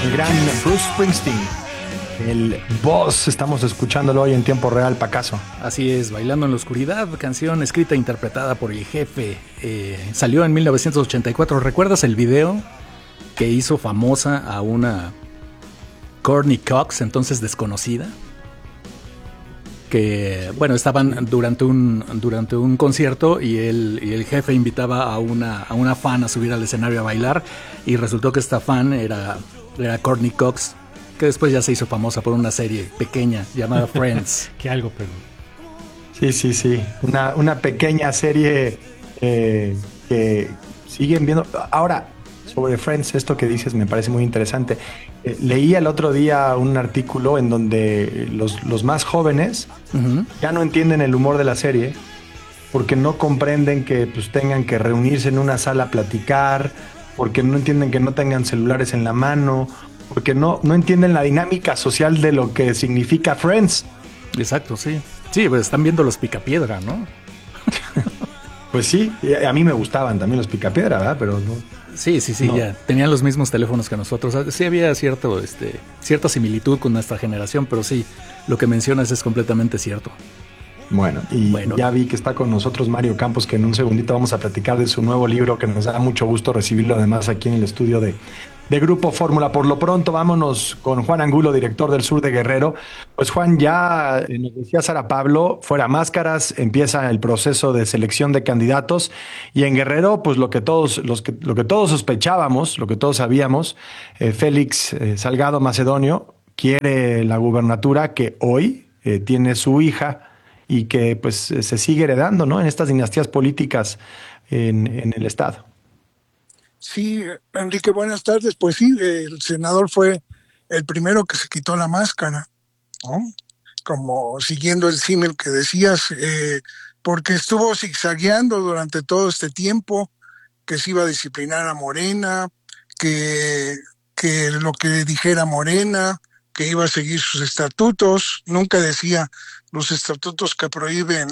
el gran Bruce Springsteen, el Boss. Estamos escuchándolo hoy en tiempo real, Pacaso. Así es, Bailando en la Oscuridad, canción escrita e interpretada por el Jefe. Salió en 1984. ¿Recuerdas el video que hizo famosa a una Courtney Cox, entonces desconocida? Que, bueno, estaban durante un concierto y el Jefe invitaba a una fan a subir al escenario a bailar, y resultó que esta fan era Courtney Cox, que después ya se hizo famosa por una serie pequeña llamada Friends. Que algo, pero... Sí. Una pequeña serie que siguen viendo. Ahora, sobre Friends, esto que dices me parece muy interesante. Leí el otro día un artículo en donde los más jóvenes ya no entienden el humor de la serie porque no comprenden que pues, tengan que reunirse en una sala a platicar, porque no entienden que no tengan celulares en la mano, porque no entienden la dinámica social de lo que significa Friends. Exacto, sí. Sí, pues están viendo los Picapiedra, ¿no? Pues sí, a mí me gustaban también los Picapiedra, ¿verdad? Pero no. Sí, no. Ya tenían los mismos teléfonos que nosotros. Sí había cierta similitud con nuestra generación, pero sí, lo que mencionas es completamente cierto. Bueno, ya vi que está con nosotros Mario Campos, que en un segundito vamos a platicar de su nuevo libro, que nos da mucho gusto recibirlo además aquí en el estudio de Grupo Fórmula. Por lo pronto, vámonos con Juan Angulo, director del Sur de Guerrero. Pues Juan, ya nos decía Sara Pablo, fuera máscaras, empieza el proceso de selección de candidatos, y en Guerrero, pues lo que todos sospechábamos, lo que todos sabíamos, Félix Salgado Macedonio quiere la gubernatura que hoy tiene su hija, y que pues se sigue heredando, ¿no?, en estas dinastías políticas en el Estado. Sí, Enrique, buenas tardes. Pues sí, el senador fue el primero que se quitó la máscara, ¿no? Como siguiendo el símil que decías, porque estuvo zigzagueando durante todo este tiempo, que se iba a disciplinar a Morena, que lo que dijera Morena, que iba a seguir sus estatutos. Nunca decía los estatutos que prohíben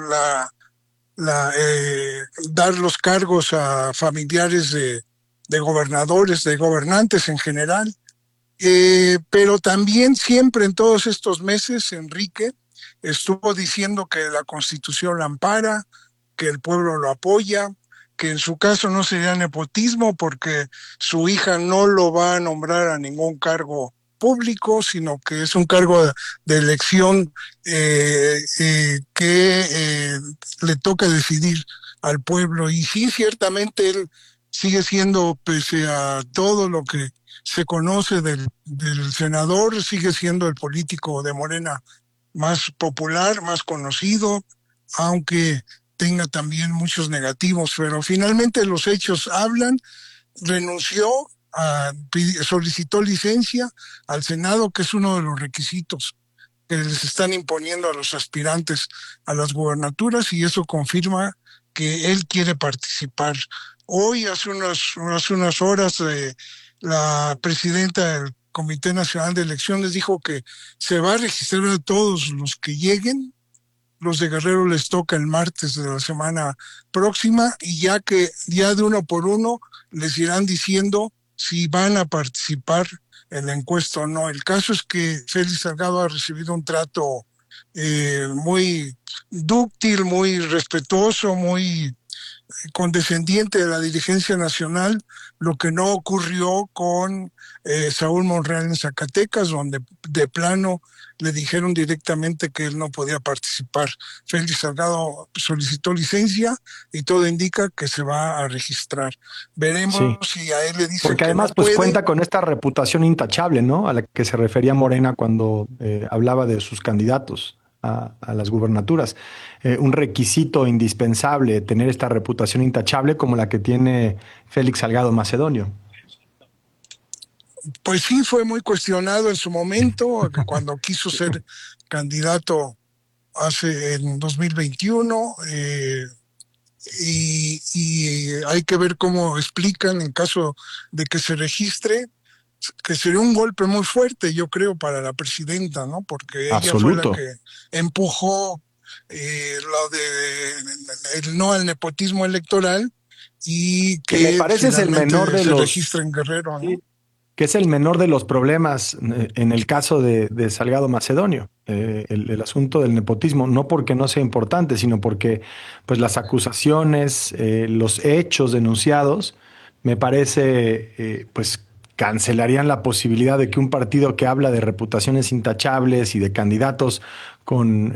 dar los cargos a familiares de gobernadores, de gobernantes en general. Pero también siempre en todos estos meses, Enrique, estuvo diciendo que la Constitución la ampara, que el pueblo lo apoya, que en su caso no sería nepotismo porque su hija no lo va a nombrar a ningún cargo público, sino que es un cargo de elección que le toca decidir al pueblo. Y sí, ciertamente él sigue siendo, pese a todo lo que se conoce del senador, sigue siendo el político de Morena más popular, más conocido, aunque tenga también muchos negativos, pero finalmente los hechos hablan. Renunció, solicitó licencia al Senado, que es uno de los requisitos que les están imponiendo a los aspirantes a las gubernaturas, y eso confirma que él quiere participar. Hoy, hace unas horas, la presidenta del Comité Nacional de Elecciones dijo que se va a registrar a todos los que lleguen. Los de Guerrero les toca el martes de la semana próxima, y ya de uno por uno les irán diciendo si van a participar en la encuesta o no. El caso es que Félix Salgado ha recibido un trato muy dúctil, muy respetuoso, muy condescendiente de la dirigencia nacional, lo que no ocurrió con Saúl Monreal en Zacatecas, donde de plano le dijeron directamente que él no podía participar. Félix Salgado solicitó licencia y todo indica que se va a registrar. Veremos si a él le dicen porque que además no pues puede. Cuenta con esta reputación intachable, ¿no?, a la que se refería Morena cuando hablaba de sus candidatos a las gubernaturas. Un requisito indispensable, tener esta reputación intachable como la que tiene Félix Salgado Macedonio. Pues sí, fue muy cuestionado en su momento, cuando quiso ser candidato en 2021, y hay que ver cómo explican en caso de que se registre, que sería un golpe muy fuerte, yo creo, para la presidenta, ¿no? Porque ella fue la Absoluto. que empujó lo de el no al nepotismo electoral, y Que me que parece es el finalmente menor de se los... registra en Guerrero, ¿no? Sí, que es el menor de los problemas en el caso de Salgado Macedonio, el asunto del nepotismo, no porque no sea importante, sino porque pues las acusaciones, los hechos denunciados, me parece pues cancelarían la posibilidad de que un partido que habla de reputaciones intachables y de candidatos con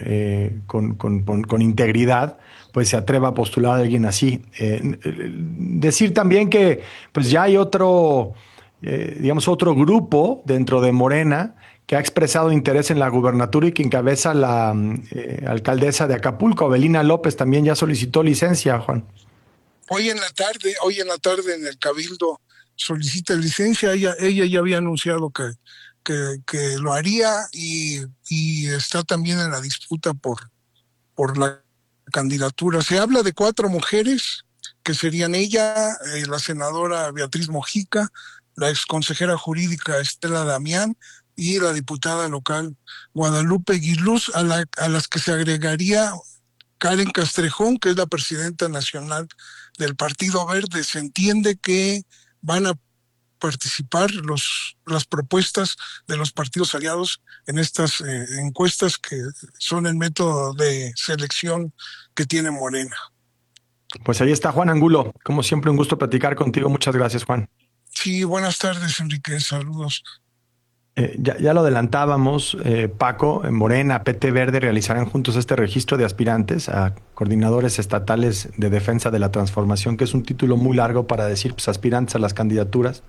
integridad, pues se atreva a postular a alguien así. Decir también que pues ya hay otro grupo dentro de Morena que ha expresado interés en la gubernatura y que encabeza la alcaldesa de Acapulco, Avelina López, también ya solicitó licencia, Juan. Hoy en la tarde en el Cabildo solicita licencia. Ella ya había anunciado que lo haría, y está también en la disputa por la candidatura. Se habla de 4 mujeres que serían ella, la senadora Beatriz Mojica, la exconsejera jurídica Estela Damián y la diputada local Guadalupe Guiluz, a las que se agregaría Karen Castrejón, que es la presidenta nacional del Partido Verde. Se entiende que van a participar las propuestas de los partidos aliados en estas encuestas, que son el método de selección que tiene Morena. Pues ahí está Juan Angulo. Como siempre, un gusto platicar contigo. Muchas gracias, Juan. Sí, buenas tardes, Enrique. Saludos. Ya lo adelantábamos, Paco, en Morena, PT Verde realizarán juntos este registro de aspirantes a coordinadores estatales de defensa de la transformación, que es un título muy largo para decir pues, aspirantes a las candidaturas.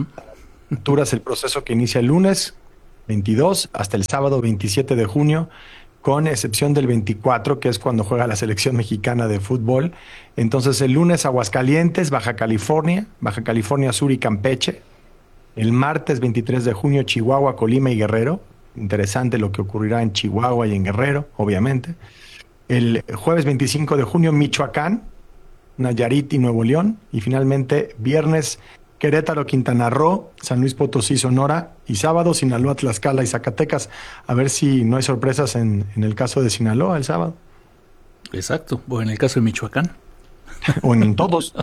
El proceso que inicia el lunes 22 hasta el sábado 27 de junio, con excepción del 24, que es cuando juega la selección mexicana de fútbol. Entonces el lunes Aguascalientes, Baja California Sur y Campeche. El martes 23 de junio, Chihuahua, Colima y Guerrero. Interesante lo que ocurrirá en Chihuahua y en Guerrero, obviamente. El jueves 25 de junio, Michoacán, Nayarit y Nuevo León. Y finalmente, viernes, Querétaro, Quintana Roo, San Luis Potosí, Sonora. Y sábado, Sinaloa, Tlaxcala y Zacatecas. A ver si no hay sorpresas en el caso de Sinaloa el sábado. Exacto, o en el caso de Michoacán. O en todos.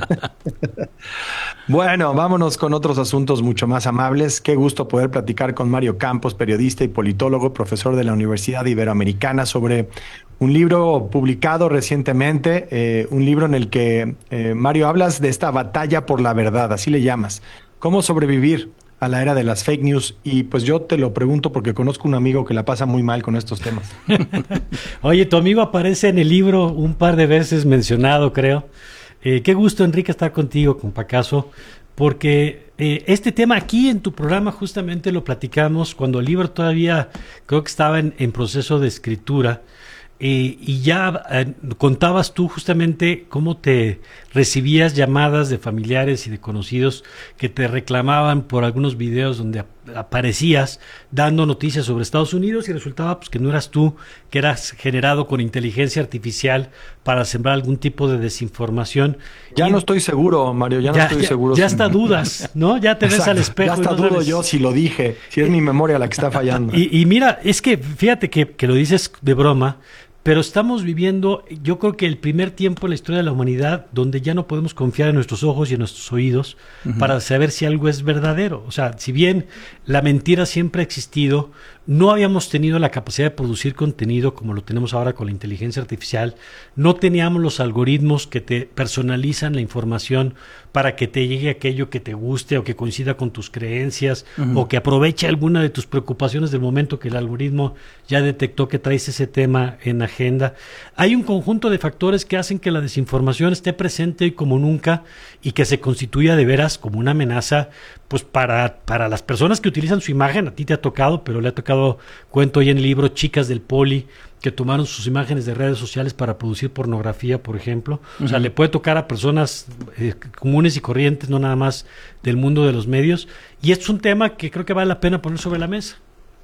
Bueno, vámonos con otros asuntos mucho más amables. Qué gusto poder platicar con Mario Campos, periodista y politólogo, profesor de la Universidad Iberoamericana, sobre un libro publicado recientemente, un libro en el que, Mario, hablas de esta batalla por la verdad, así le llamas. ¿Cómo sobrevivir a la era de las fake news? Y pues yo te lo pregunto porque conozco un amigo que la pasa muy mal con estos temas. Oye, tu amigo aparece en el libro un par de veces mencionado, creo. Qué gusto, Enrique, estar contigo, compacazo, porque este tema aquí en tu programa justamente lo platicamos cuando el libro todavía creo que estaba en proceso de escritura. Y ya contabas tú justamente cómo te recibías llamadas de familiares y de conocidos que te reclamaban por algunos videos donde aparecías dando noticias sobre Estados Unidos, y resultaba pues que no eras tú, que eras generado con inteligencia artificial para sembrar algún tipo de desinformación. Ya no estoy seguro, Mario, no estoy seguro. Ya hasta dudas, ¿no? Ya te ves al espejo. Ya hasta dudo yo si lo dije, si es mi memoria la que está fallando. Y mira, es que fíjate que lo dices de broma, pero estamos viviendo, yo creo que el primer tiempo en la historia de la humanidad donde ya no podemos confiar en nuestros ojos y en nuestros oídos para saber si algo es verdadero. O sea, si bien la mentira siempre ha existido, no habíamos tenido la capacidad de producir contenido como lo tenemos ahora con la inteligencia artificial, no teníamos los algoritmos que te personalizan la información para que te llegue aquello que te guste o que coincida con tus creencias o que aproveche alguna de tus preocupaciones del momento que el algoritmo ya detectó que traes ese tema en agenda. Hay un conjunto de factores que hacen que la desinformación esté presente hoy como nunca y que se constituya de veras como una amenaza pues para las personas que utilizan su imagen. A ti te ha tocado, pero le ha tocado, cuento hoy en el libro, chicas del Poli que tomaron sus imágenes de redes sociales para producir pornografía, por ejemplo. O sea, le puede tocar a personas comunes y corrientes, no nada más del mundo de los medios. Y esto es un tema que creo que vale la pena poner sobre la mesa.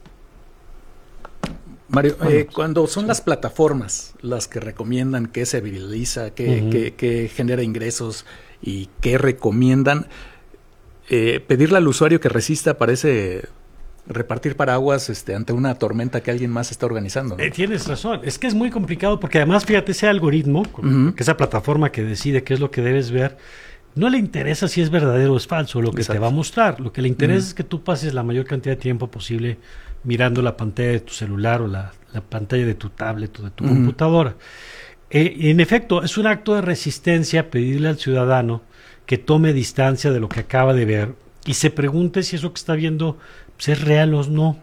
Mario, cuando son las plataformas las que recomiendan qué se viraliza, qué genera ingresos y qué recomiendan, pedirle al usuario que resista parece repartir paraguas ante una tormenta que alguien más está organizando, ¿no? Tienes razón, es que es muy complicado porque además, fíjate, ese algoritmo, que esa plataforma que decide qué es lo que debes ver, no le interesa si es verdadero o es falso lo que te va a mostrar. Lo que le interesa es que tú pases la mayor cantidad de tiempo posible mirando la pantalla de tu celular o la pantalla de tu tablet o de tu computadora. En efecto, es un acto de resistencia pedirle al ciudadano que tome distancia de lo que acaba de ver y se pregunte si eso que está viendo pues, es real o no.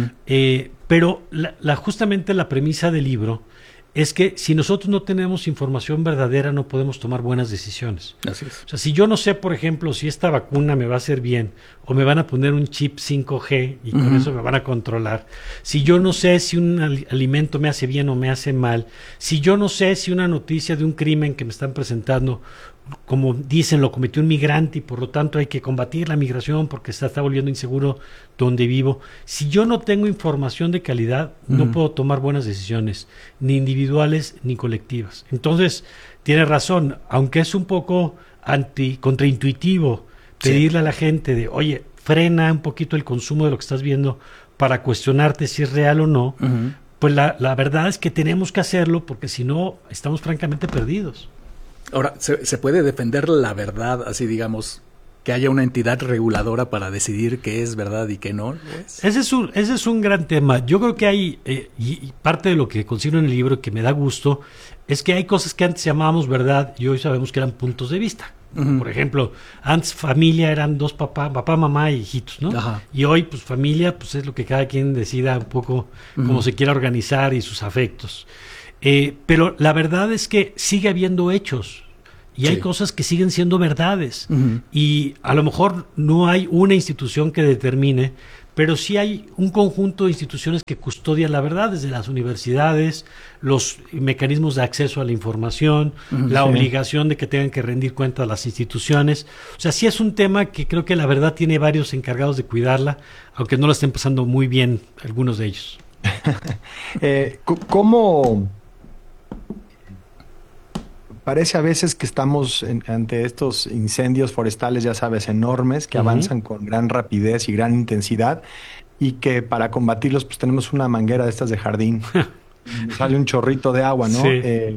Pero justamente la premisa del libro es que si nosotros no tenemos información verdadera no podemos tomar buenas decisiones. Así es. O sea, si yo no sé, por ejemplo, si esta vacuna me va a hacer bien o me van a poner un chip 5G y con eso me van a controlar, si yo no sé si un alimento me hace bien o me hace mal, si yo no sé si una noticia de un crimen que me están presentando, como dicen, lo cometió un migrante y por lo tanto hay que combatir la migración porque se está volviendo inseguro donde vivo. Si yo no tengo información de calidad, no puedo tomar buenas decisiones, ni individuales ni colectivas. Entonces, tiene razón, aunque es un poco contraintuitivo pedirle a la gente de, oye, frena un poquito el consumo de lo que estás viendo para cuestionarte si es real o no, pues la verdad es que tenemos que hacerlo porque si no, estamos francamente perdidos. Ahora, ¿se puede defender la verdad, así digamos, que haya una entidad reguladora para decidir qué es verdad y qué no? Ese es un gran tema. Yo creo que hay, y parte de lo que considero en el libro que me da gusto, es que hay cosas que antes llamábamos verdad y hoy sabemos que eran puntos de vista. Por ejemplo, antes familia eran dos papá, mamá y hijitos, ¿no? Ajá. Y hoy, pues familia, pues es lo que cada quien decida un poco cómo se quiera organizar y sus afectos. Pero la verdad es que sigue habiendo hechos y hay cosas que siguen siendo verdades y a lo mejor no hay una institución que determine, pero sí hay un conjunto de instituciones que custodian la verdad, desde las universidades, los mecanismos de acceso a la información, la obligación de que tengan que rendir cuenta a las instituciones. O sea, sí es un tema que creo que la verdad tiene varios encargados de cuidarla, aunque no la estén pasando muy bien algunos de ellos. ¿Cómo parece a veces que estamos ante estos incendios forestales, ya sabes, enormes, que avanzan con gran rapidez y gran intensidad, y que para combatirlos pues tenemos una manguera de estas de jardín, sale un chorrito de agua, ¿no? Sí.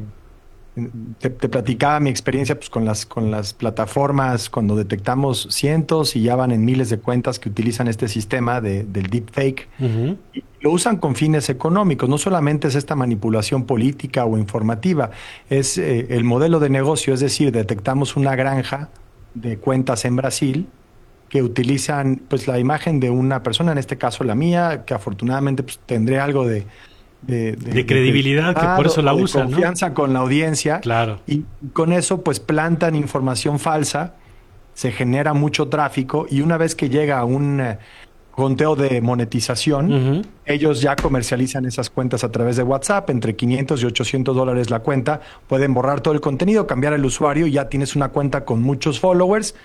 Te platicaba mi experiencia pues con las plataformas cuando detectamos cientos y ya van en miles de cuentas que utilizan este sistema del deepfake. Y lo usan con fines económicos. No solamente es esta manipulación política o informativa, es el modelo de negocio, es decir, detectamos una granja de cuentas en Brasil que utilizan pues la imagen de una persona, en este caso la mía, que afortunadamente pues tendré algo de credibilidad, que por eso la usan, ¿no? Confianza con la audiencia. Claro. Y con eso pues plantan información falsa, se genera mucho tráfico y una vez que llega a un conteo de monetización, ellos ya comercializan esas cuentas a través de WhatsApp, entre $500 y $800 la cuenta, pueden borrar todo el contenido, cambiar el usuario y ya tienes una cuenta con muchos followers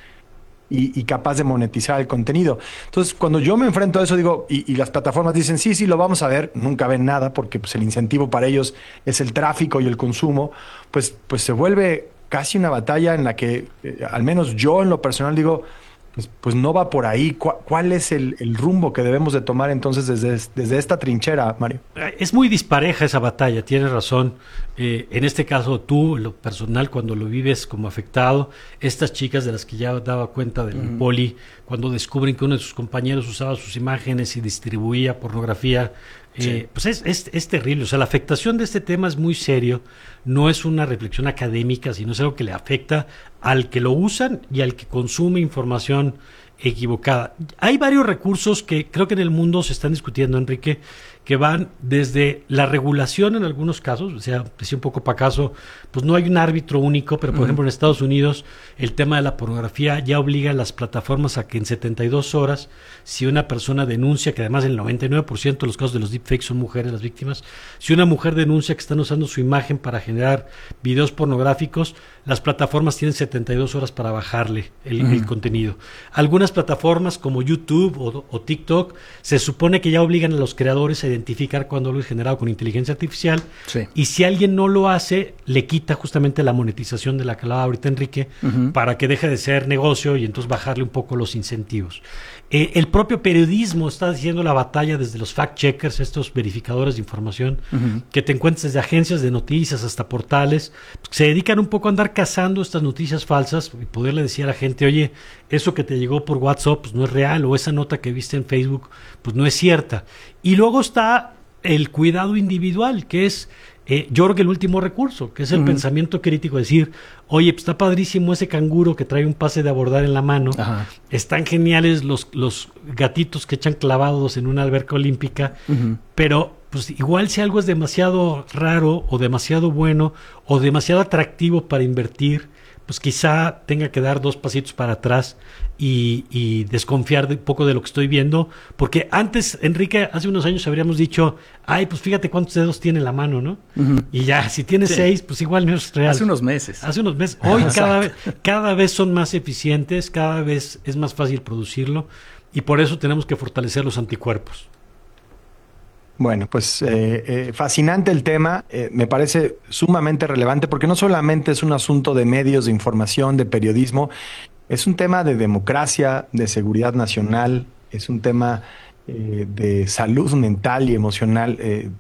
y capaz de monetizar el contenido. Entonces, cuando yo me enfrento a eso, digo, y las plataformas dicen, sí, lo vamos a ver, nunca ven nada, porque pues, el incentivo para ellos es el tráfico y el consumo, pues se vuelve casi una batalla en la que, al menos yo en lo personal digo, pues no va por ahí. ¿Cuál es el rumbo que debemos de tomar entonces desde esta trinchera, Mario? Es muy dispareja esa batalla, tienes razón. En este caso, tú, en lo personal, cuando lo vives como afectado, estas chicas de las que ya daba cuenta del Poli, cuando descubren que uno de sus compañeros usaba sus imágenes y distribuía pornografía, pues es terrible. O sea, la afectación de este tema es muy serio, no es una reflexión académica, sino es algo que le afecta al que lo usan y al que consume información equivocada. Hay varios recursos que creo que en el mundo se están discutiendo, Enrique, que van desde la regulación en algunos casos, o sea, decía un poco para caso, pues no hay un árbitro único, pero por ejemplo en Estados Unidos el tema de la pornografía ya obliga a las plataformas a que en 72 horas, si una persona denuncia, que además el 99% de los casos de los deepfakes son mujeres las víctimas, si una mujer denuncia que están usando su imagen para generar videos pornográficos, las plataformas tienen 72 horas para bajarle el contenido. Algunas plataformas como YouTube o TikTok se supone que ya obligan a los creadores a identificar identificar cuando algo es generado con inteligencia artificial. Sí. Y si alguien no lo hace, le quita justamente la monetización de la que hablaba ahorita Enrique, para que deje de ser negocio y entonces bajarle un poco los incentivos. El propio periodismo está haciendo la batalla desde los fact-checkers, estos verificadores de información, que te encuentras desde agencias de noticias hasta portales, que se dedican un poco a andar cazando estas noticias falsas y poderle decir a la gente, oye, eso que te llegó por WhatsApp pues no es real, o esa nota que viste en Facebook pues no es cierta. Y luego está el cuidado individual, que es yo creo que el último recurso, que es el pensamiento crítico, decir, oye, pues está padrísimo ese canguro que trae un pase de abordar en la mano, están geniales los gatitos que echan clavados en una alberca olímpica, pero pues igual si algo es demasiado raro o demasiado bueno o demasiado atractivo para invertir, pues quizá tenga que dar 2 pasitos para atrás y desconfiar un poco de lo que estoy viendo, porque antes, Enrique, hace unos años habríamos dicho, ay, pues fíjate cuántos dedos tiene la mano, ¿no? Y ya, si tiene 6, pues igual no es real. Hace unos meses. Hoy cada vez son más eficientes, cada vez es más fácil producirlo, y por eso tenemos que fortalecer los anticuerpos. Bueno, pues fascinante el tema, me parece sumamente relevante porque no solamente es un asunto de medios de información, de periodismo, es un tema de democracia, de seguridad nacional, es un tema de salud mental y emocional,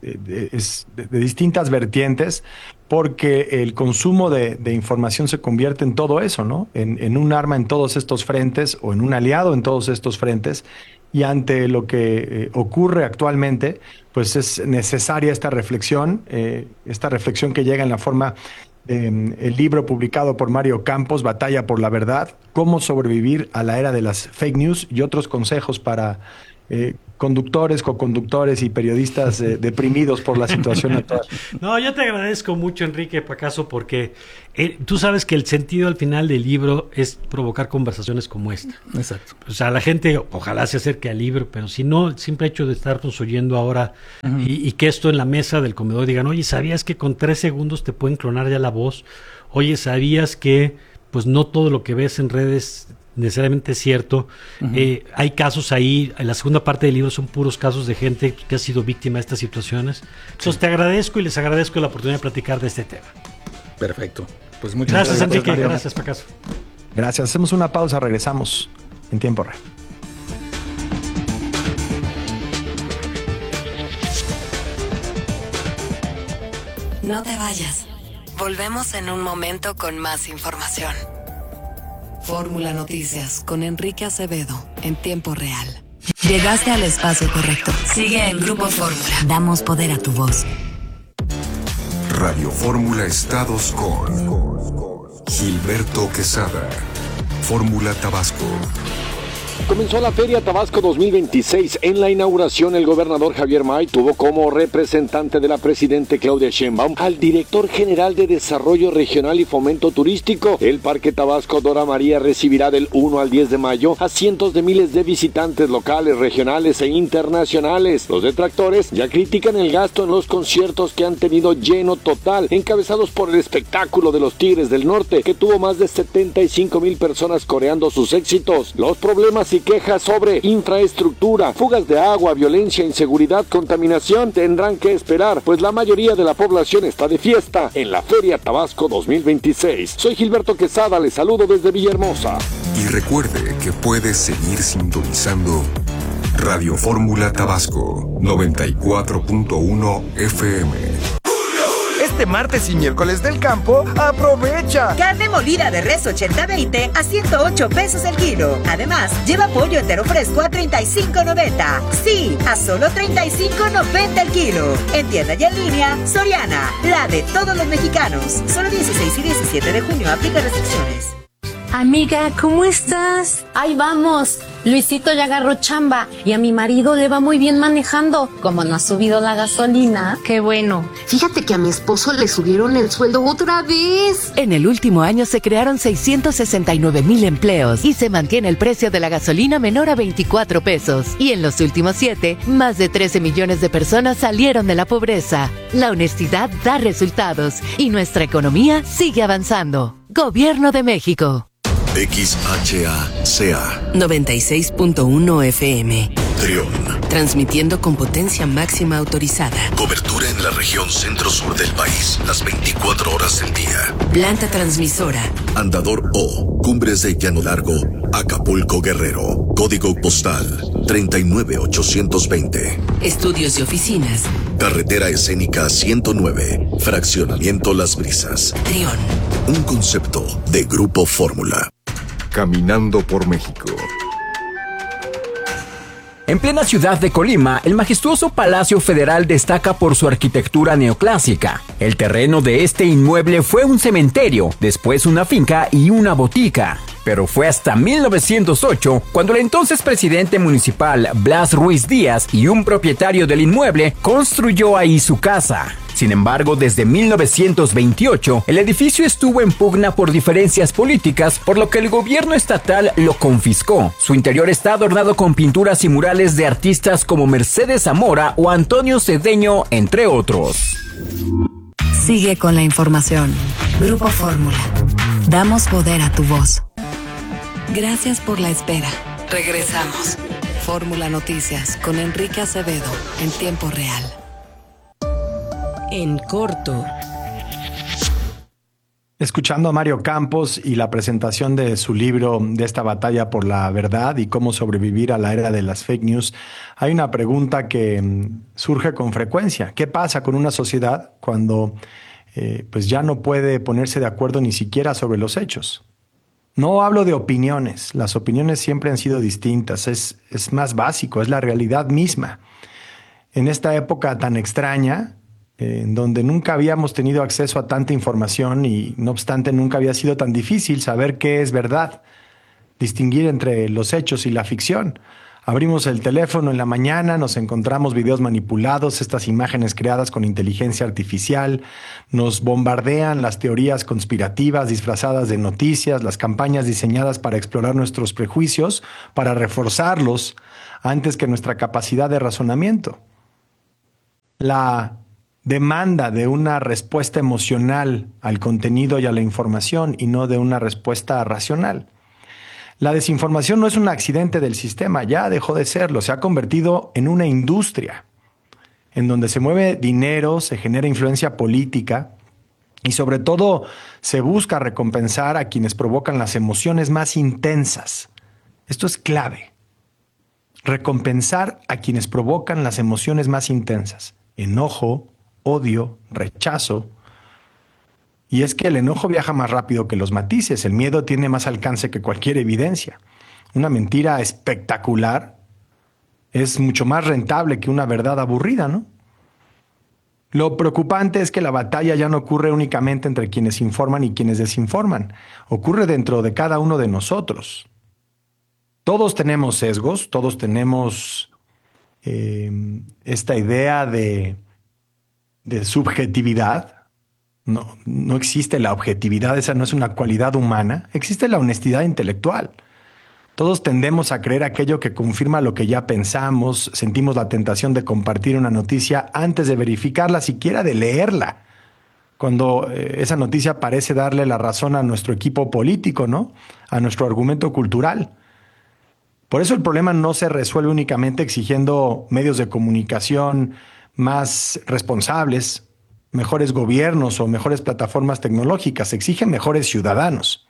de distintas vertientes, porque el consumo de información se convierte en todo eso, ¿no? En un arma en todos estos frentes o en un aliado en todos estos frentes. Y ante lo que ocurre actualmente, pues es necesaria esta reflexión que llega en la forma del libro publicado por Mario Campos, Batalla por la Verdad, cómo sobrevivir a la era de las fake news y otros consejos para conductores, coconductores y periodistas deprimidos por la situación actual. No, yo te agradezco mucho, Enrique Pacaso, porque tú sabes que el sentido al final del libro es provocar conversaciones como esta. Exacto. O sea, la gente ojalá se acerque al libro, pero si no, el simple hecho de estarnos oyendo ahora y que esto en la mesa del comedor digan, oye, ¿sabías que con 3 segundos te pueden clonar ya la voz? Oye, ¿sabías que pues no todo lo que ves en redes necesariamente es cierto? Hay casos ahí, en la segunda parte del libro son puros casos de gente que ha sido víctima de estas situaciones. Entonces te agradezco y les agradezco la oportunidad de platicar de este tema. Perfecto. Pues muchas gracias, Enrique. Mario. Gracias, Pacaso. Gracias. Hacemos una pausa, regresamos en tiempo real. No te vayas. Volvemos en un momento con más información. Fórmula Noticias con Enrique Acevedo en tiempo real. Llegaste al espacio correcto. Sigue en Grupo Fórmula. Damos poder a tu voz. Radio Fórmula Estados con Gilberto Quesada. Fórmula Tabasco. Comenzó la Feria Tabasco 2026. En la inauguración, el gobernador Javier May tuvo como representante de la presidente Claudia Sheinbaum al director general de Desarrollo Regional y Fomento Turístico. El Parque Tabasco Dora María recibirá del 1 al 10 de mayo a cientos de miles de visitantes locales, regionales e internacionales. Los detractores ya critican el gasto en los conciertos que han tenido lleno total, encabezados por el espectáculo de los Tigres del Norte, que tuvo más de 75,000 personas coreando sus éxitos. Los problemas y quejas sobre infraestructura, fugas de agua, violencia, inseguridad, contaminación tendrán que esperar, pues la mayoría de la población está de fiesta en la Feria Tabasco 2026. Soy Gilberto Quesada, les saludo desde Villahermosa. Y recuerde que puede seguir sintonizando Radio Fórmula Tabasco 94.1 FM. Este martes y miércoles del campo, aprovecha. Carne molida de res 80-20 a 108 pesos el kilo. Además, lleva pollo entero fresco a 35.90. Sí, a solo 35.90 el kilo. En tienda y en línea, Soriana, la de todos los mexicanos. Solo 16 y 17 de junio aplica restricciones. Amiga, ¿cómo estás? Ahí vamos. Luisito ya agarró chamba y a mi marido le va muy bien manejando. Como no ha subido la gasolina. Qué bueno. Fíjate que a mi esposo le subieron el sueldo otra vez. En el último año se crearon 669,000 empleos y se mantiene el precio de la gasolina menor a 24 pesos. Y en los últimos 7, más de 13 millones de personas salieron de la pobreza. La honestidad da resultados y nuestra economía sigue avanzando. Gobierno de México. XHACA 96.1 FM. Trión. Transmitiendo con potencia máxima autorizada. Cobertura en la región centro-sur del país, las 24 horas del día. Planta transmisora. Andador O, Cumbres de Llano Largo, Acapulco, Guerrero. Código postal 39820. Estudios y oficinas. Carretera Escénica 109, Fraccionamiento Las Brisas. Trión. Un concepto de Grupo Fórmula. Caminando por México. En plena ciudad de Colima, el majestuoso Palacio Federal destaca por su arquitectura neoclásica. El terreno de este inmueble fue un cementerio, después una finca y una botica. Pero fue hasta 1908 cuando el entonces presidente municipal Blas Ruiz Díaz y un propietario del inmueble construyó ahí su casa. Sin embargo, desde 1928, el edificio estuvo en pugna por diferencias políticas, por lo que el gobierno estatal lo confiscó. Su interior está adornado con pinturas y murales de artistas como Mercedes Zamora o Antonio Cedeño, entre otros. Sigue con la información. Grupo Fórmula. Damos poder a tu voz. Gracias por la espera. Regresamos. Fórmula Noticias con Enrique Acevedo en tiempo real. En corto. Escuchando a Mario Campos y la presentación de su libro de esta batalla por la verdad y cómo sobrevivir a la era de las fake news, hay una pregunta que surge con frecuencia. ¿Qué pasa con una sociedad cuando pues ya no puede ponerse de acuerdo ni siquiera sobre los hechos? No hablo de opiniones. Las opiniones siempre han sido distintas. Es más básico, es la realidad misma. En esta época tan extraña, en donde nunca habíamos tenido acceso a tanta información y no obstante nunca había sido tan difícil saber qué es verdad, distinguir entre los hechos y la ficción. Abrimos el teléfono en la mañana, nos encontramos videos manipulados, estas imágenes creadas con inteligencia artificial, nos bombardean las teorías conspirativas disfrazadas de noticias, las campañas diseñadas para explorar nuestros prejuicios, para reforzarlos antes que nuestra capacidad de razonamiento. La demanda de una respuesta emocional al contenido y a la información y no de una respuesta racional. La desinformación no es un accidente del sistema, ya dejó de serlo, se ha convertido en una industria en donde se mueve dinero, se genera influencia política y sobre todo se busca recompensar a quienes provocan las emociones más intensas. Esto es clave. Recompensar a quienes provocan las emociones más intensas. Enojo, odio, rechazo. Y es que el enojo viaja más rápido que los matices, el miedo tiene más alcance que cualquier evidencia. Una mentira espectacular es mucho más rentable que una verdad aburrida, ¿no? Lo preocupante es que la batalla ya no ocurre únicamente entre quienes informan y quienes desinforman, ocurre dentro de cada uno de nosotros. Todos tenemos sesgos, todos tenemos esta idea de subjetividad. No existe la objetividad, esa no es una cualidad humana. Existe la honestidad intelectual. Todos tendemos a creer aquello que confirma lo que ya pensamos, sentimos la tentación de compartir una noticia antes de verificarla, siquiera de leerla. Cuando esa noticia parece darle la razón a nuestro equipo político, ¿no? A nuestro argumento cultural. Por eso el problema no se resuelve únicamente exigiendo medios de comunicación más responsables, mejores gobiernos o mejores plataformas tecnológicas, se exigen mejores ciudadanos.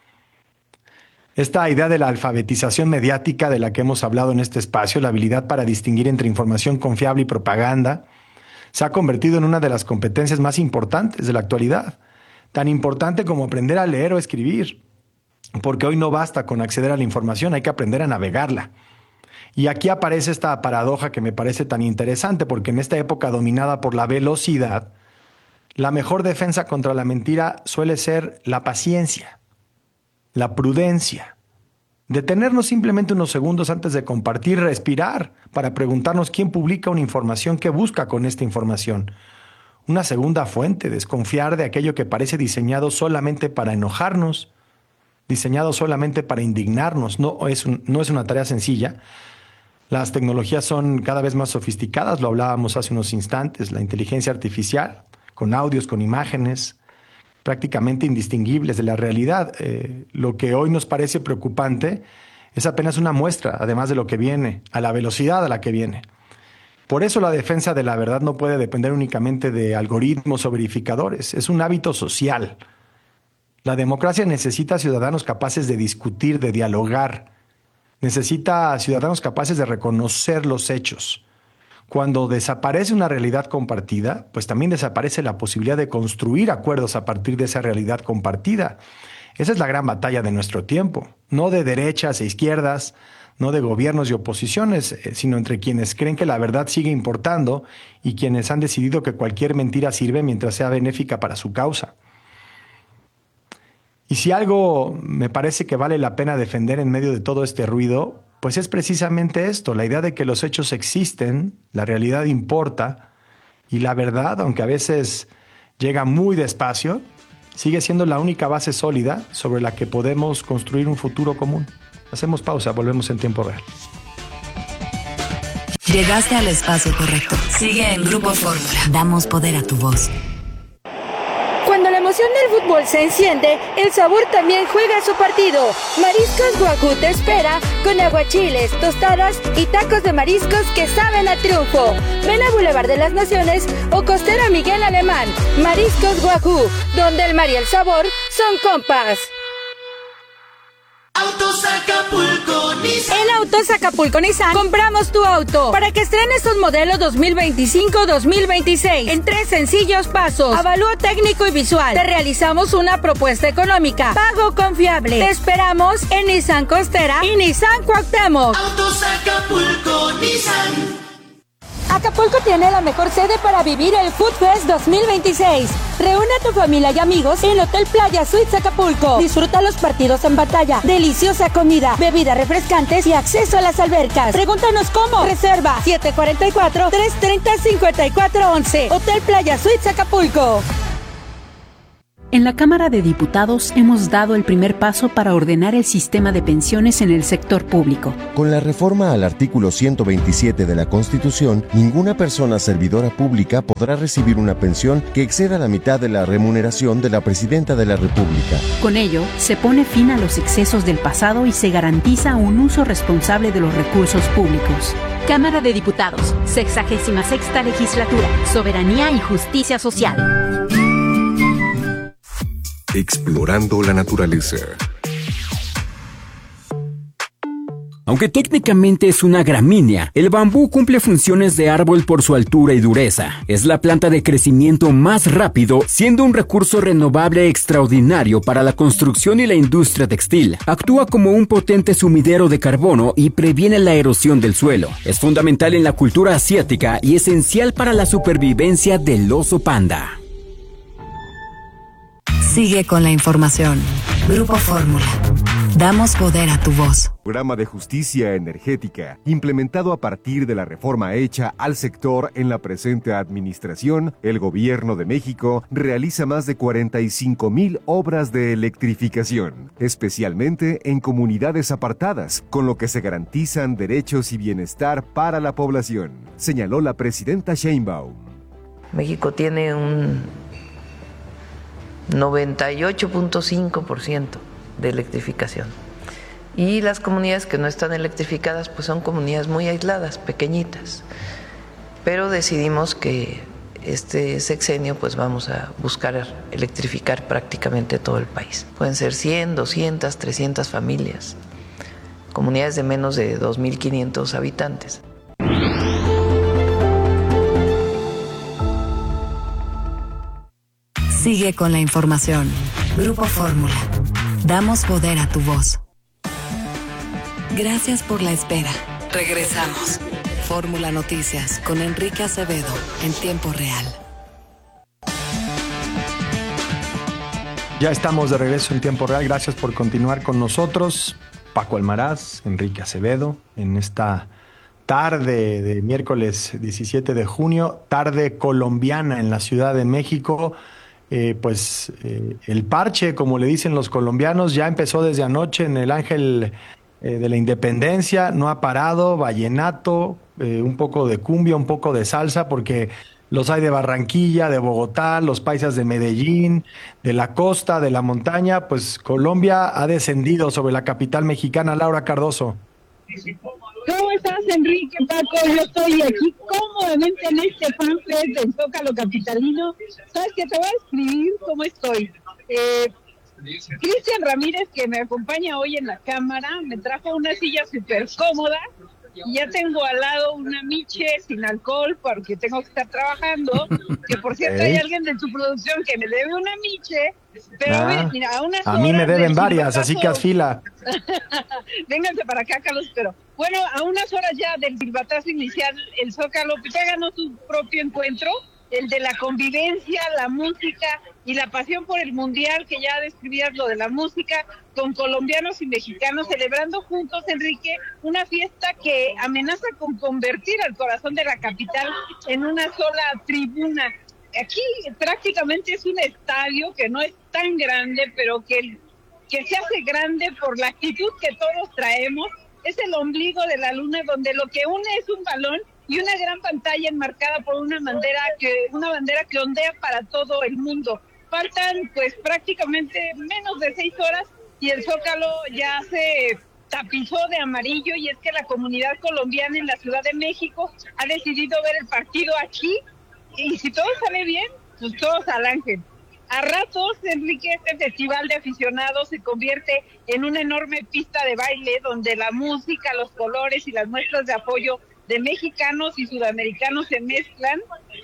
Esta idea de la alfabetización mediática de la que hemos hablado en este espacio, la habilidad para distinguir entre información confiable y propaganda, se ha convertido en una de las competencias más importantes de la actualidad, tan importante como aprender a leer o escribir, porque hoy no basta con acceder a la información, hay que aprender a navegarla. Y aquí aparece esta paradoja que me parece tan interesante, porque en esta época dominada por la velocidad, la mejor defensa contra la mentira suele ser la paciencia, la prudencia. Detenernos simplemente unos segundos antes de compartir, respirar, para preguntarnos quién publica una información, qué busca con esta información. Una segunda fuente, desconfiar de aquello que parece diseñado solamente para enojarnos, diseñado solamente para indignarnos. No es una tarea sencilla. Las tecnologías son cada vez más sofisticadas, lo hablábamos hace unos instantes, la inteligencia artificial, con audios, con imágenes, prácticamente indistinguibles de la realidad. Lo que hoy nos parece preocupante es apenas una muestra, además de lo que viene, a la velocidad a la que viene. Por eso la defensa de la verdad no puede depender únicamente de algoritmos o verificadores, es un hábito social. La democracia necesita ciudadanos capaces de discutir, de dialogar, necesita ciudadanos capaces de reconocer los hechos. Cuando desaparece una realidad compartida, pues también desaparece la posibilidad de construir acuerdos a partir de esa realidad compartida. Esa es la gran batalla de nuestro tiempo, no de derechas e izquierdas, no de gobiernos y oposiciones, sino entre quienes creen que la verdad sigue importando y quienes han decidido que cualquier mentira sirve mientras sea benéfica para su causa. Y si algo me parece que vale la pena defender en medio de todo este ruido, pues es precisamente esto, la idea de que los hechos existen, la realidad importa, y la verdad, aunque a veces llega muy despacio, sigue siendo la única base sólida sobre la que podemos construir un futuro común. Hacemos pausa, volvemos en tiempo real. Llegaste al espacio correcto. Sigue en Grupo Fórmula. Damos poder a tu voz. Cuando la emoción del fútbol se enciende, el sabor también juega su partido. Mariscos Wagyu te espera con aguachiles, tostadas y tacos de mariscos que saben a triunfo. Ven a Boulevard de las Naciones o Costera Miguel Alemán. Mariscos Wagyu, donde el mar y el sabor son compas. Autos Acapulco Nissan. En Autos Acapulco Nissan compramos tu auto para que estrenes un modelo 2025-2026 en 3 sencillos pasos. Avalúo técnico y visual. Te realizamos una propuesta económica. Pago confiable. Te esperamos en Nissan Costera y Nissan Cuauhtémoc. Autos Acapulco Nissan. Acapulco tiene la mejor sede para vivir el Food Fest 2026. Reúne a tu familia y amigos en Hotel Playa Suites Acapulco. Disfruta los partidos en pantalla, deliciosa comida, bebidas refrescantes y acceso a las albercas. Pregúntanos cómo. Reserva 744-330-5411. Hotel Playa Suites Acapulco. En la Cámara de Diputados hemos dado el primer paso para ordenar el sistema de pensiones en el sector público. Con la reforma al artículo 127 de la Constitución, ninguna persona servidora pública podrá recibir una pensión que exceda la mitad de la remuneración de la Presidenta de la República. Con ello, se pone fin a los excesos del pasado y se garantiza un uso responsable de los recursos públicos. Cámara de Diputados, 66ª Legislatura, Soberanía y Justicia Social. Explorando la naturaleza. Aunque técnicamente es una gramínea, el bambú cumple funciones de árbol por su altura y dureza. Es la planta de crecimiento más rápido, siendo un recurso renovable extraordinario para la construcción y la industria textil. Actúa como un potente sumidero de carbono y previene la erosión del suelo. Es fundamental en la cultura asiática y esencial para la supervivencia del oso panda. Sigue con la información. Grupo Fórmula. Damos poder a tu voz. Programa de justicia energética, implementado a partir de la reforma hecha al sector en la presente administración, el Gobierno de México realiza más de 45,000 obras de electrificación, especialmente en comunidades apartadas, con lo que se garantizan derechos y bienestar para la población, señaló la presidenta Sheinbaum. México tiene un 98.5% de electrificación. Y las comunidades que no están electrificadas pues son comunidades muy aisladas, pequeñitas. Pero decidimos que este sexenio pues vamos a buscar electrificar prácticamente todo el país. Pueden ser 100, 200, 300 familias, comunidades de menos de 2.500 habitantes. Sigue con la información. Grupo Fórmula. Damos poder a tu voz. Gracias por la espera. Regresamos. Fórmula Noticias con Enrique Acevedo en tiempo real. Ya estamos de regreso en tiempo real. Gracias por continuar con nosotros. Paco Almaraz, Enrique Acevedo, en esta tarde de miércoles 17 de junio, tarde colombiana en la Ciudad de México. El parche, como le dicen los colombianos, ya empezó desde anoche en el Ángel de la Independencia, no ha parado, vallenato, un poco de cumbia, un poco de salsa, porque los hay de Barranquilla, de Bogotá, los paisas de Medellín, de la costa, de la montaña. Pues Colombia ha descendido sobre la capital mexicana. Laura Cardoso. ¿Cómo estás, Enrique, Paco? Yo estoy aquí cómodamente en este fanfest del Zócalo capitalino. ¿Sabes qué? Te voy a escribir cómo estoy. Cristian Ramírez, que me acompaña hoy en la cámara, me trajo una silla súper cómoda y ya tengo al lado una miche sin alcohol porque tengo que estar trabajando, que por cierto hay alguien de tu producción que me debe una miche, pero mira, a unas a mí me deben varias, así que haz fila. Vénganse para acá, Carlos, pero bueno, a unas horas ya del silbatazo inicial, el Zócalo ya ganó su propio encuentro, el de la convivencia, la música y la pasión por el mundial, que ya describías lo de la música, con colombianos y mexicanos celebrando juntos, Enrique, una fiesta que amenaza con convertir al corazón de la capital en una sola tribuna. Aquí prácticamente es un estadio que no es tan grande, pero que se hace grande por la actitud que todos traemos. Es el ombligo de la luna, donde lo que une es un balón y una gran pantalla enmarcada por una bandera que ondea para todo el mundo. Faltan pues prácticamente menos de 6 horas y el Zócalo ya se tapizó de amarillo, y es que la comunidad colombiana en la Ciudad de México ha decidido ver el partido aquí, y si todo sale bien, pues todos al Ángel. A ratos, Enrique, este festival de aficionados se convierte en una enorme pista de baile donde la música, los colores y las muestras de apoyo de mexicanos y sudamericanos se mezclan,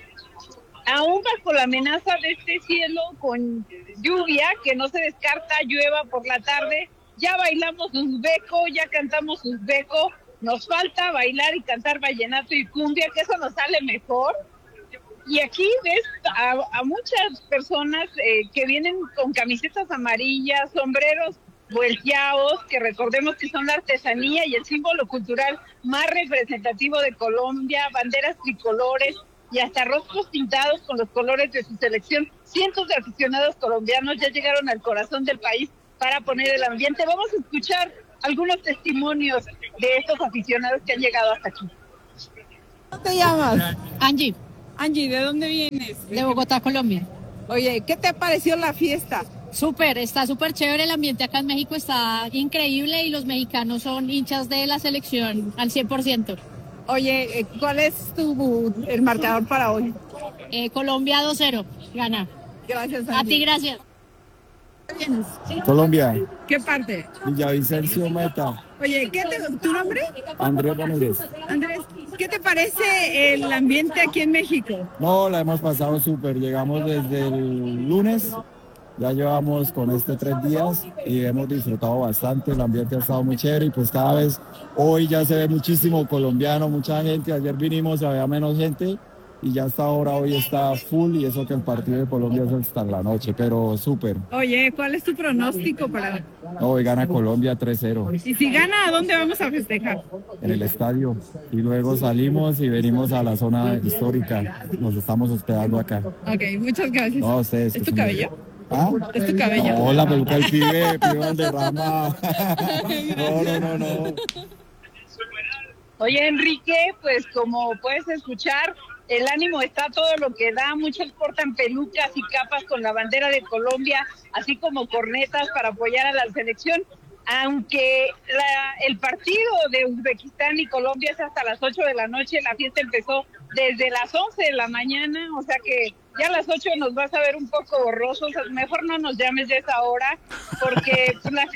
aún bajo la amenaza de este cielo con lluvia, que no se descarta llueva por la tarde. Ya bailamos uzbeco, ya cantamos uzbeco, nos falta bailar y cantar vallenato y cumbia, que eso nos sale mejor. Y aquí ves a muchas personas que vienen con camisetas amarillas, sombreros volteados, que recordemos que son la artesanía y el símbolo cultural más representativo de Colombia, banderas tricolores y hasta rostros pintados con los colores de su selección. Cientos de aficionados colombianos ya llegaron al corazón del país para poner el ambiente. Vamos a escuchar algunos testimonios de estos aficionados que han llegado hasta aquí. ¿Cómo te llamas? Angie. Angie, ¿de dónde vienes? De Bogotá, Colombia. Oye, ¿qué te pareció la fiesta? Está súper chévere, el ambiente acá en México está increíble y los mexicanos son hinchas de la selección al 100%. Oye, ¿cuál es el marcador para hoy? Colombia 2-0, gana. Gracias, Angie. A ti, gracias. Colombia. ¿Qué parte? Villavicencio, Meta. Oye, ¿tu nombre? Andrés Ramírez. Andrés, ¿qué te parece el ambiente aquí en México? No, la hemos pasado súper. Llegamos desde el lunes, ya llevamos con 3 días y hemos disfrutado bastante. El ambiente ha estado muy chévere y pues cada vez hoy ya se ve muchísimo colombiano, mucha gente. Ayer vinimos, había menos gente y ya hasta ahora hoy está full, y eso que el partido de Colombia es hasta la noche, pero súper. Oye, ¿cuál es tu pronóstico para...? Hoy gana Colombia 3-0. Y si gana, ¿a dónde vamos a festejar? En el estadio. Y luego salimos y venimos a la zona histórica. Nos estamos hospedando acá. Ok, muchas gracias. No, ustedes. ¿Es tu cabello? ¿Ah? ¿Es tu cabello? No, la peluca del pibe Valderrama. No. Oye, Enrique, pues como puedes escuchar, el ánimo está todo lo que da. Muchos portan pelucas y capas con la bandera de Colombia, así como cornetas para apoyar a la selección. Aunque el partido de Uzbekistán y Colombia es hasta las 8 de la noche, la fiesta empezó desde las 11 de la mañana, o sea que ya a las 8 nos vas a ver un poco borrosos. Mejor no nos llames de esa hora, porque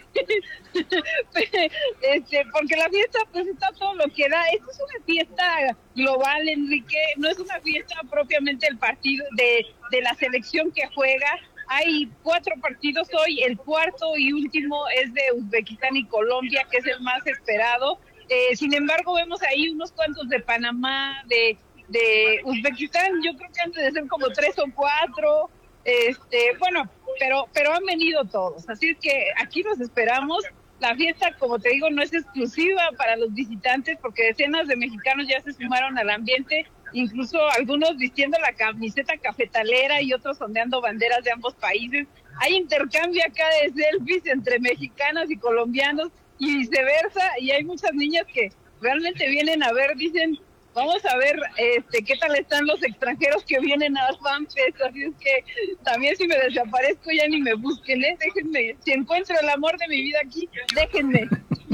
porque la fiesta pues está todo lo que da. Esto es una fiesta global, Enrique, no es una fiesta propiamente del partido de la selección que juega. Hay 4 partidos hoy, el cuarto y último es de Uzbekistán y Colombia, que es el más esperado. Sin embargo, vemos ahí unos cuantos de Panamá, de Uzbekistán. Yo creo que han de ser como 3 o 4. Bueno, pero han venido todos. Así es que aquí los esperamos. La fiesta, como te digo, no es exclusiva para los visitantes, porque decenas de mexicanos ya se sumaron al ambiente, incluso algunos vistiendo la camiseta cafetalera y otros ondeando banderas de ambos países. Hay intercambio acá de selfies entre mexicanos y colombianos y viceversa, y hay muchas niñas que realmente vienen a ver, dicen, Vamos a ver qué tal están los extranjeros que vienen a FanFest, así es que también si me desaparezco ya ni me busquen, déjenme, si encuentro el amor de mi vida aquí, déjenme.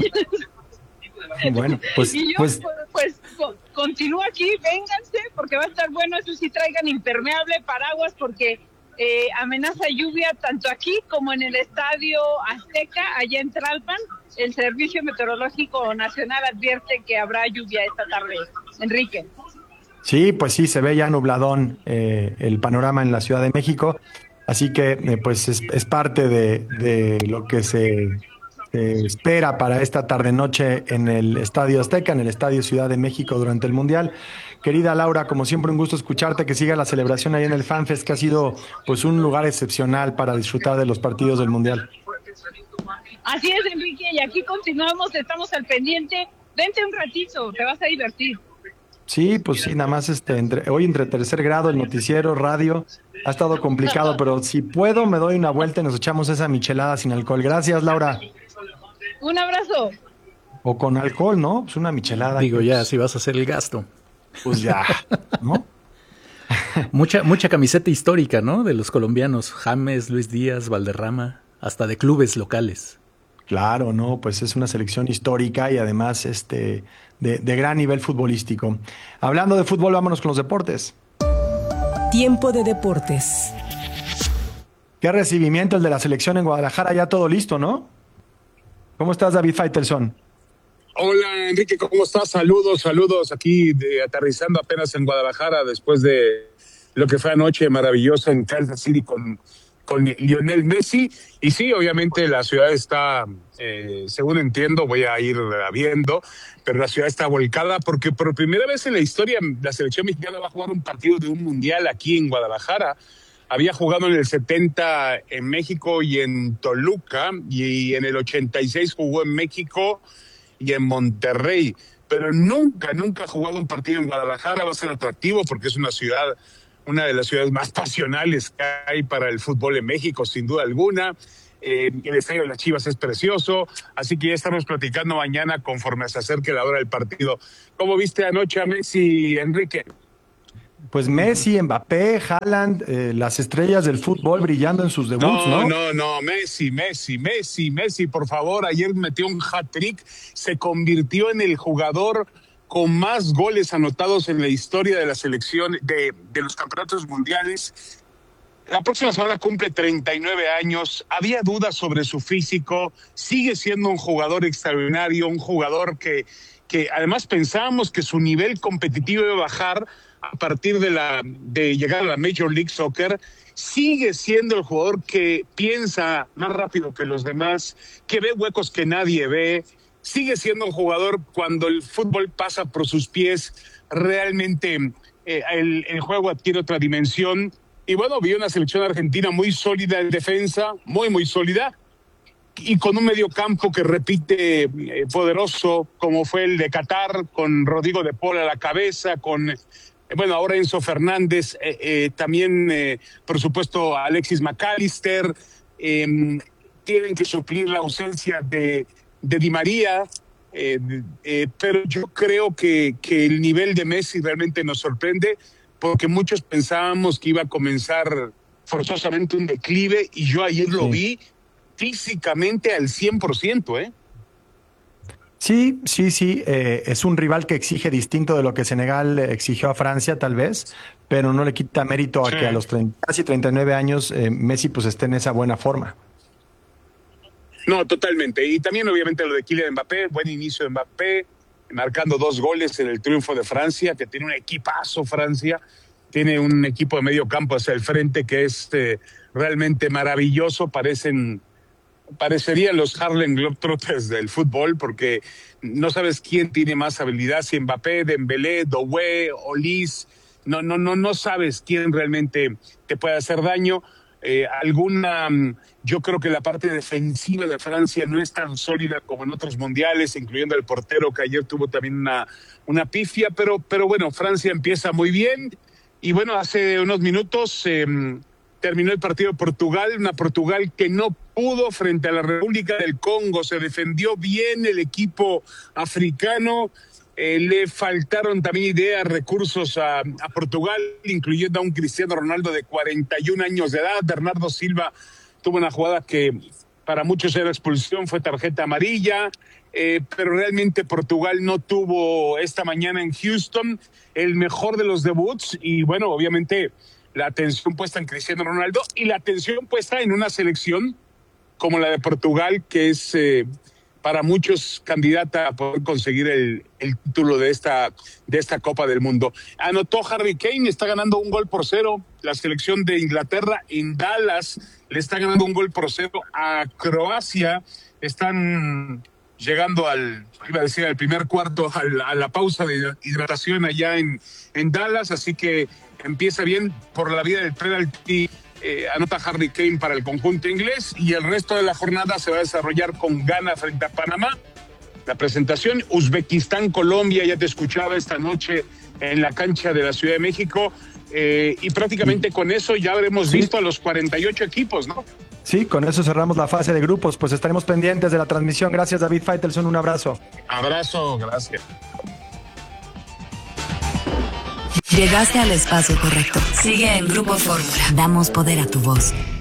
Bueno, pues, y yo continúo aquí, vénganse, porque va a estar bueno, eso sí, traigan impermeable, paraguas, porque amenaza lluvia tanto aquí como en el Estadio Azteca, allá en Tlalpan. El Servicio Meteorológico Nacional advierte que habrá lluvia esta tarde. Enrique. Sí, pues sí, se ve ya nubladón el panorama en la Ciudad de México, así que pues es parte de lo que se espera para esta tarde-noche en el Estadio Azteca, en el Estadio Ciudad de México durante el Mundial. Querida Laura, como siempre un gusto escucharte, que siga la celebración ahí en el FanFest, que ha sido pues un lugar excepcional para disfrutar de los partidos del Mundial. Así es, Enrique, y aquí continuamos, estamos al pendiente. Vente un ratito, te vas a divertir. Sí, pues sí, nada más hoy entre tercer grado, el noticiero, radio, ha estado complicado, pero si puedo me doy una vuelta y nos echamos esa michelada sin alcohol. Gracias, Laura. Un abrazo. O con alcohol, ¿no? Pues una michelada. Digo, ya, si vas a hacer el gasto. Pues ya, ¿no? Mucha camiseta histórica, ¿no? De los colombianos, James, Luis Díaz, Valderrama, hasta de clubes locales. Claro, no, pues es una selección histórica y además de gran nivel futbolístico. Hablando de fútbol, vámonos con los deportes. Tiempo de deportes. Qué recibimiento el de la selección en Guadalajara, ya todo listo, ¿no? ¿Cómo estás, David Faitelson? Hola, Enrique, ¿cómo estás? Saludos aquí, aterrizando apenas en Guadalajara después de lo que fue anoche maravillosa en Kansas City con Lionel Messi. Y sí, obviamente la ciudad está, según entiendo, voy a ir viendo, pero la ciudad está volcada porque por primera vez en la historia la selección mexicana va a jugar un partido de un mundial aquí en Guadalajara. Había jugado en el 70 en México y en Toluca, y en el 86 jugó en México y en Monterrey, pero nunca ha jugado un partido en Guadalajara. Va a ser atractivo porque es una de las ciudades más pasionales que hay para el fútbol en México, sin duda alguna. El estadio de las Chivas es precioso, así que ya estamos platicando mañana conforme se acerque la hora del partido. ¿Cómo viste anoche a Messi, Enrique? Pues Messi, Mbappé, Haaland, las estrellas del fútbol brillando en sus debuts, ¿no? No, Messi, por favor, ayer metió un hat-trick, se convirtió en el jugador con más goles anotados en la historia de la selección de los campeonatos mundiales. La próxima semana cumple 39 años, había dudas sobre su físico, sigue siendo un jugador extraordinario, un jugador que además pensábamos que su nivel competitivo iba a bajar a partir de llegar a la Major League Soccer. Sigue siendo el jugador que piensa más rápido que los demás, que ve huecos que nadie ve. Sigue siendo un jugador, cuando el fútbol pasa por sus pies, realmente el juego adquiere otra dimensión. Y bueno, vi una selección argentina muy sólida en defensa, muy sólida, y con un mediocampo que repite poderoso, como fue el de Qatar, con Rodrigo de Paul a la cabeza, con ahora Enzo Fernández, también por supuesto Alexis McAllister. Tienen que suplir la ausencia de Di María, pero yo creo que el nivel de Messi realmente nos sorprende, porque muchos pensábamos que iba a comenzar forzosamente un declive, y yo ayer lo vi físicamente al 100%, ¿eh? Sí, es un rival que exige distinto de lo que Senegal exigió a Francia, tal vez, pero no le quita mérito a que a los casi 39 años Messi pues esté en esa buena forma. No, totalmente. Y también obviamente lo de Kylian Mbappé, buen inicio de Mbappé, marcando 2 goles en el triunfo de Francia, que tiene un equipazo Francia, tiene un equipo de medio campo hacia el frente que es realmente maravilloso. Parecerían los Harlem Globetrotters del fútbol, porque no sabes quién tiene más habilidad, si Mbappé, Dembélé, Doué, Olise, no sabes quién realmente te puede hacer daño. Yo creo que la parte defensiva de Francia no es tan sólida como en otros mundiales, incluyendo el portero, que ayer tuvo también una pifia, pero bueno, Francia empieza muy bien. Y bueno, hace unos minutos terminó el partido de Portugal, una Portugal que no pudo frente a la República del Congo. Se defendió bien el equipo africano, Le faltaron también ideas, recursos a Portugal, incluyendo a un Cristiano Ronaldo de 41 años de edad. Bernardo Silva tuvo una jugada que para muchos era expulsión, fue tarjeta amarilla, pero realmente Portugal no tuvo esta mañana en Houston el mejor de los debuts y bueno, obviamente la atención puesta en Cristiano Ronaldo y la atención puesta en una selección como la de Portugal, que es para muchos candidata a poder conseguir el título de esta Copa del Mundo. Anotó Harry Kane, está ganando 1-0. La selección de Inglaterra en Dallas le está ganando 1-0 a Croacia. Están llegando al primer cuarto, a la pausa de hidratación allá en Dallas, así que empieza bien por la vía del penalti. Anota Harry Kane para el conjunto inglés y el resto de la jornada se va a desarrollar con Ghana frente a Panamá. La presentación, Uzbekistán, Colombia, ya te escuchaba esta noche en la cancha de la Ciudad de México y prácticamente con eso ya habremos visto a los 48 equipos, ¿no? Sí, con eso cerramos la fase de grupos, pues estaremos pendientes de la transmisión. Gracias, David Faitelson, un abrazo. Abrazo, gracias. Llegaste al espacio correcto. Sigue en Grupo Fórmula. Damos poder a tu voz.